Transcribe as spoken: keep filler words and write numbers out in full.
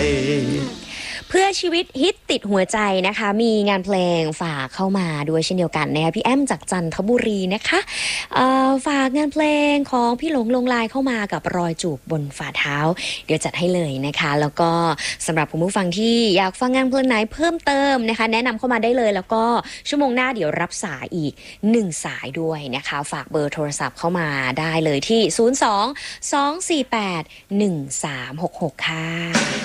เพื่อชีวิตฮิตติดหัวใจนะคะมีงานเพลงฝากเข้ามาด้วยเช่นเดียวกันนะคะพี่แอมจากจันทบุรีนะคะฝากงานเพลงของพี่หลงลงลายเข้ามากับรอยจูบบนฝ่าเท้าเดี๋ยวจัดให้เลยนะคะแล้วก็สำหรับคุณผู้ฟังที่อยากฟังงานเพลงไหนเพิ่มเติมนะคะแนะนำเข้ามาได้เลยแล้วก็ชั่วโมงหน้าเดี๋ยวรับสายอีกหนึ่งสายด้วยนะคะฝากเบอร์โทรศัพท์เข้ามาได้เลยที่ศูนย์ สอง สอง สี่ แปด หนึ่ง สาม หก หกค่ะ